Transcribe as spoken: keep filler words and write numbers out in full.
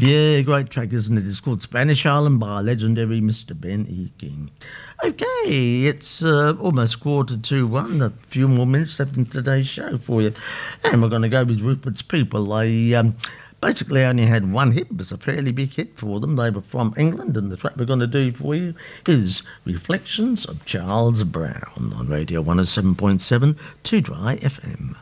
Yeah, great track, isn't it? It's called Spanish Island by legendary Mister Ben E. King. Okay, it's uh, almost quarter to one. A few more minutes left in today's show for you. And we're going to go with Rupert's People. They um, basically only had one hit, but it's a fairly big hit for them. They were from England, and the track we're going to do for you is Reflections of Charles Brown on Radio one oh seven point seven, Two Dry F M.